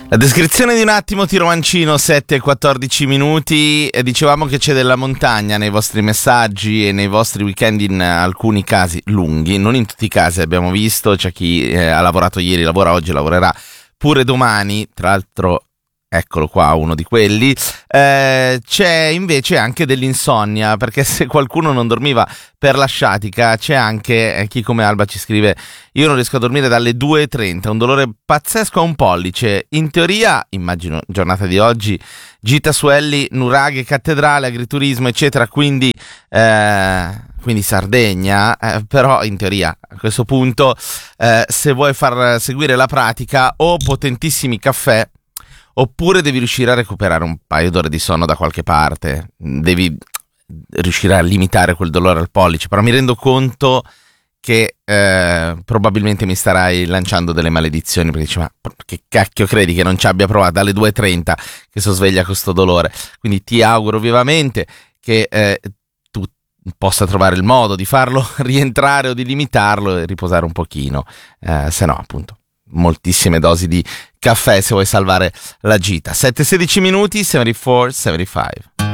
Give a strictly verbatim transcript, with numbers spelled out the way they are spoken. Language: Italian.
La descrizione di un attimo, tiro mancino, sette e quattordici minuti. E dicevamo che c'è della montagna nei vostri messaggi e nei vostri weekend, in alcuni casi lunghi, non in tutti i casi, abbiamo visto. C'è chi eh, ha lavorato ieri, lavora oggi, lavorerà pure domani, tra l'altro eccolo qua uno di quelli. Eh, c'è invece anche dell'insonnia, perché se qualcuno non dormiva per la sciatica, c'è anche eh, chi come Alba ci scrive: io non riesco a dormire dalle due e trenta, un dolore pazzesco a un pollice. In teoria, immagino giornata di oggi, gita su Elli, nuraghe, cattedrale, agriturismo eccetera, quindi eh, quindi Sardegna, eh, però in teoria a questo punto eh, se vuoi far seguire la pratica, o potentissimi caffè, oppure devi riuscire a recuperare un paio d'ore di sonno da qualche parte. Devi riuscire a limitare quel dolore al pollice. Però mi rendo conto che eh, probabilmente mi starai lanciando delle maledizioni, perché dici: ma che cacchio credi che non ci abbia provato dalle due e trenta che sono sveglia con sto dolore? Quindi ti auguro vivamente che eh, tu possa trovare il modo di farlo rientrare o di limitarlo e riposare un pochino, eh, se no appunto moltissime dosi di caffè se vuoi salvare la gita. Sette e sedici minuti, settantaquattro settantacinque.